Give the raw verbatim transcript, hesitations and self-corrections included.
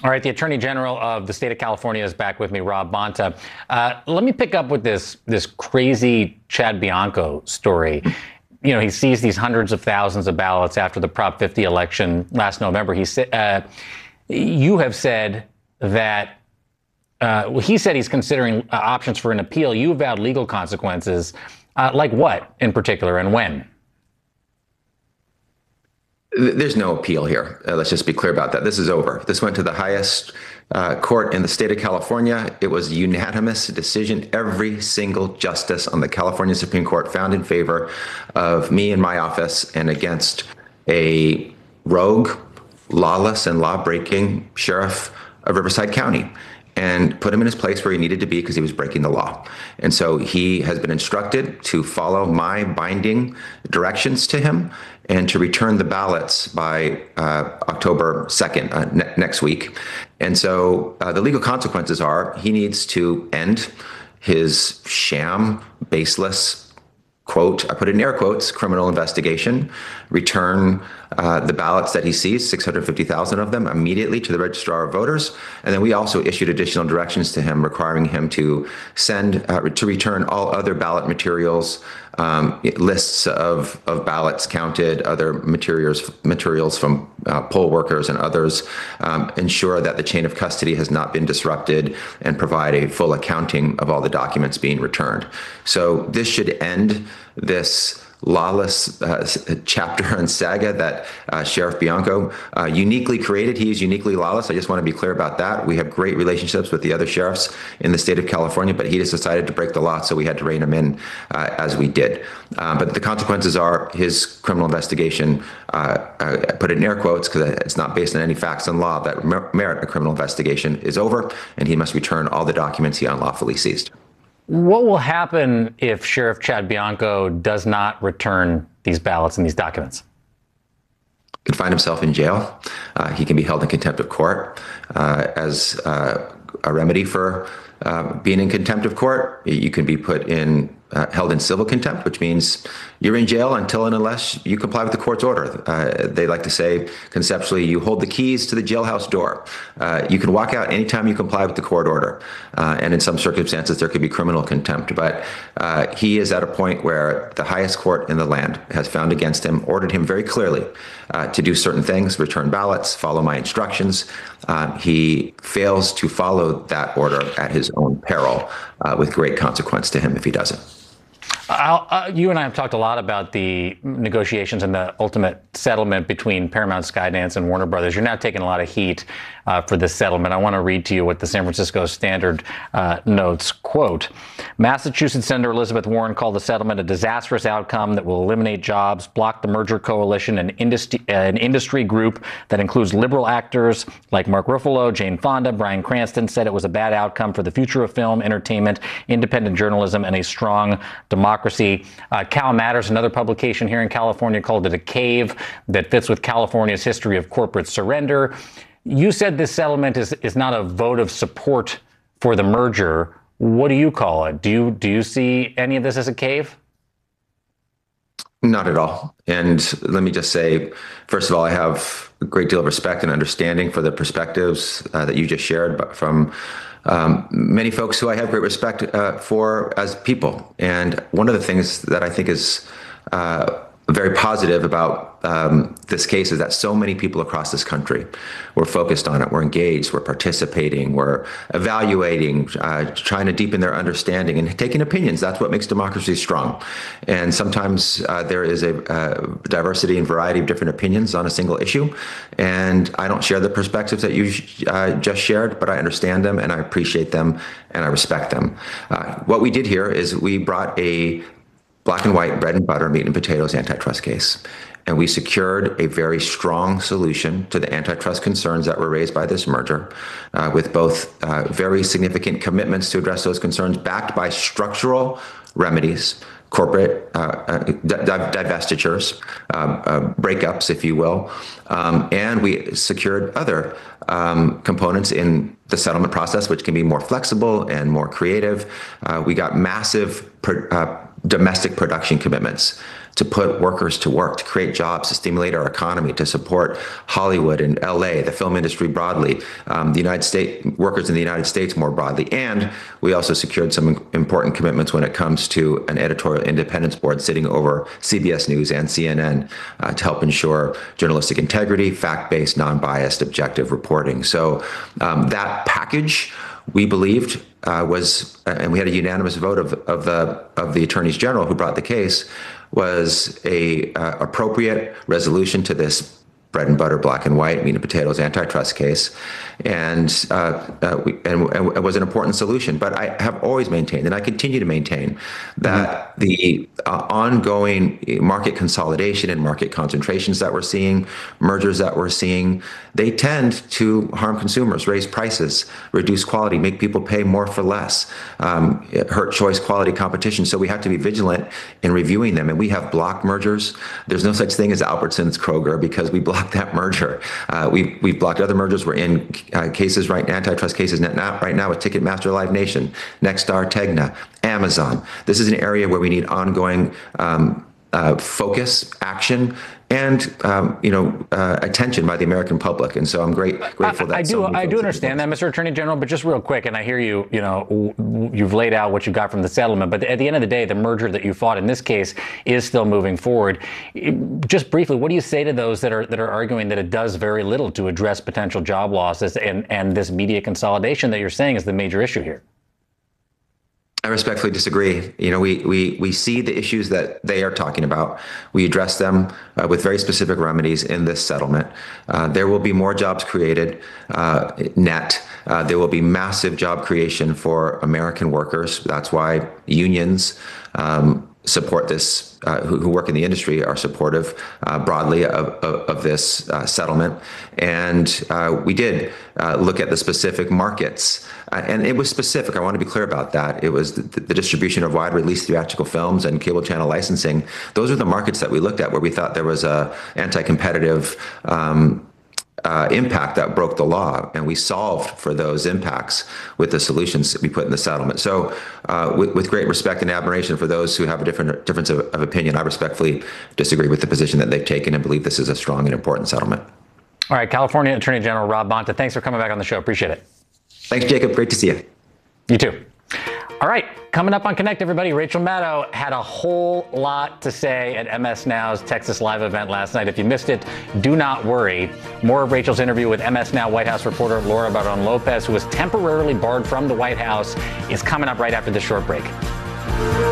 All right, the Attorney General of the state of California is back with me, Rob Bonta. Uh, let me pick up with this this crazy Chad Bianco story. You know, he seized these hundreds of thousands of ballots after the Prop fifty election last November. He said, uh, you have said that, uh, well, he said he's considering uh, options for an appeal. You avowed legal consequences. Uh, like what in particular and when? There's no appeal here. Uh, let's just be clear about that. This is over. This went to the highest uh, court in the state of California. It was a unanimous decision. Every single justice on the California Supreme Court found in favor of me and my office and against a rogue, lawless, and law-breaking sheriff of Riverside County, and put him in his place where he needed to be because he was breaking the law. And so he has been instructed to follow my binding directions to him and to return the ballots by uh, October second, uh, ne- next week. And so uh, the legal consequences are he needs to end his sham, baseless, quote, I put it in air quotes, criminal investigation, return uh, the ballots that he seized, six hundred fifty thousand of them, immediately to the Registrar of Voters. And then we also issued additional directions to him requiring him to send, uh, to return all other ballot materials, um, lists of, of ballots counted, other materials, materials from uh, poll workers and others, um, ensure that the chain of custody has not been disrupted, and provide a full accounting of all the documents being returned. So this should end this lawless uh, chapter and saga that uh, Sheriff Bianco uh, uniquely created. He is uniquely lawless. I just want to be clear about that. We have great relationships with the other sheriffs in the state of California, but he just decided to break the law, so we had to rein him in uh, as we did. Um, but the consequences are his criminal investigation, uh, I put it in air quotes because it's not based on any facts and law that mer- merit a criminal investigation, is over, and he must return all the documents he unlawfully seized. What will happen if Sheriff Chad Bianco does not return these ballots and these documents? He could find himself in jail. Uh, he can be held in contempt of court uh, as uh, a remedy for uh, being in contempt of court. You can be put in uh, held in civil contempt, which means you're in jail until and unless you comply with the court's order. Uh, they like to say conceptually, you hold the keys to the jailhouse door. Uh, you can walk out anytime you comply with the court order. Uh, and in some circumstances, there could be criminal contempt. But uh, he is at a point where the highest court in the land has found against him, ordered him very clearly uh, to do certain things, return ballots, follow my instructions. Uh, he fails to follow that order at his own peril, uh, with great consequence to him if he doesn't. I'll, uh, you and I have talked a lot about the negotiations and the ultimate settlement between Paramount, Skydance, and Warner Brothers. You're now taking a lot of heat uh, for this settlement. I want to read to you what the San Francisco Standard uh, notes. Quote, Massachusetts Senator Elizabeth Warren called the settlement a disastrous outcome that will eliminate jobs, block the merger coalition, an industry, uh, an industry group that includes liberal actors like Mark Ruffalo, Jane Fonda, Bryan Cranston, said it was a bad outcome for the future of film, entertainment, independent journalism, and a strong democracy. Uh, Cal Matters, another publication here in California, called it a cave that fits with California's history of corporate surrender. You said this settlement is, is not a vote of support for the merger. What do you call it? Do you do you see any of this as a cave? Not at all. And let me just say, first of all, I have a great deal of respect and understanding for the perspectives uh, that you just shared, but from um, many folks who I have great respect uh, for as people. And one of the things that I think is uh, very positive about um, this case is that so many people across this country were focused on it, we're engaged, we're participating, we're evaluating, uh, trying to deepen their understanding and taking opinions. That's what makes democracy strong. And sometimes uh, there is a uh, diversity and variety of different opinions on a single issue. And I don't share the perspectives that you uh, just shared, but I understand them and I appreciate them and I respect them. Uh, what we did here is we brought a black and white, bread and butter, meat and potatoes antitrust case. And we secured a very strong solution to the antitrust concerns that were raised by this merger, uh, with both uh, very significant commitments to address those concerns, backed by structural remedies, corporate uh, uh, divestitures, um, uh, breakups, if you will. Um, and we secured other um, components in the settlement process, which can be more flexible and more creative. Uh, we got massive pro- uh, domestic production commitments to put workers to work, to create jobs, to stimulate our economy, to support Hollywood and L A, the film industry broadly, um, the United States, workers in the United States more broadly. And we also secured some important commitments when it comes to an editorial independence board sitting over C B S News and C N N uh, to help ensure journalistic integrity, fact-based, non-biased, objective reporting. So um, that package, we believed, uh, was, uh, and we had a unanimous vote of, of the of the attorneys general who brought the case, was a uh, appropriate resolution to this bread and butter, black and white, meat and potatoes antitrust case, and uh, uh, we, and, and it was an important solution. But I have always maintained, and I continue to maintain, that mm-hmm. the uh, ongoing market consolidation and market concentrations that we're seeing, mergers that we're seeing, they tend to harm consumers, raise prices, reduce quality, make people pay more for less, um, hurt choice, quality, competition. So we have to be vigilant in reviewing them. And we have blocked mergers. There's no such thing as Albertsons Kroger because we blocked that merger. Uh, we, we've blocked other mergers. We're in uh, cases right now, antitrust cases now, right now with Ticketmaster, Live Nation, Nexstar, Tegna, Amazon. This is an area where we need ongoing um, uh, focus, action, and um, you know uh, attention by the American public. And so I'm great grateful that I, I do I do understand that, Mister Attorney General. But just real quick, and I hear you. You know, you've laid out what you got from the settlement. But at the end of the day, the merger that you fought in this case is still moving forward. Just briefly, what do you say to those that are that are arguing that it does very little to address potential job losses and and this media consolidation that you're saying is the major issue here? I respectfully disagree. You know, we we we see the issues that they are talking about. We address them uh, with very specific remedies in this settlement. Uh, there will be more jobs created uh, net. Uh, there will be massive job creation for American workers. That's why unions um, support this, uh, who, who work in the industry are supportive uh, broadly of, of, of this uh, settlement. And uh, we did uh, look at the specific markets. Uh, and it was specific. I want to be clear about that. It was the, the distribution of wide release theatrical films and cable channel licensing. Those are the markets that we looked at where we thought there was a anti-competitive um, Uh, impact that broke the law, and we solved for those impacts with the solutions that we put in the settlement. So uh, with, with great respect and admiration for those who have a different difference of, of opinion, I respectfully disagree with the position that they've taken and believe this is a strong and important settlement. All right, California Attorney General Rob Bonta, thanks for coming back on the show. Appreciate it. Thanks, Jacob. Great to see you. You too. All right, coming up on Connect, everybody, Rachel Maddow had a whole lot to say at M S Now's Texas Live event last night. If you missed it, do not worry. More of Rachel's interview with M S Now White House reporter Laura Barron Lopez, who was temporarily barred from the White House, is coming up right after this short break.